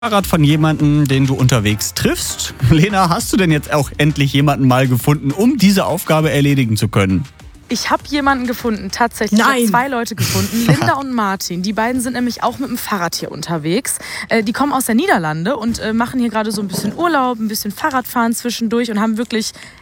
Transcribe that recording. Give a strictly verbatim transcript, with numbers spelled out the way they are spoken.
Fahrrad von jemandem, den du unterwegs triffst. Lena, hast du denn jetzt auch endlich jemanden mal gefunden, um diese Aufgabe erledigen zu können? Ich habe jemanden gefunden, tatsächlich. Nein. Ich habe zwei Leute gefunden, Linda und Martin. Die beiden sind nämlich auch mit dem Fahrrad hier unterwegs. Äh, die kommen aus der Niederlande und äh, machen hier gerade so ein bisschen Urlaub, ein bisschen Fahrradfahren zwischendurch und haben wirklich